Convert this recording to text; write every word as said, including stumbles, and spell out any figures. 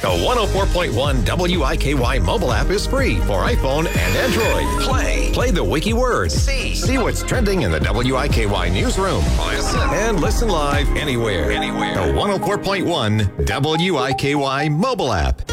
The one oh four point one W I K Y mobile app is free for iPhone and Android. Play. Play the wiki words. See. See what's trending in the W I K Y newsroom. Listen. And listen live anywhere. Anywhere. The one oh four point one W I K Y mobile app.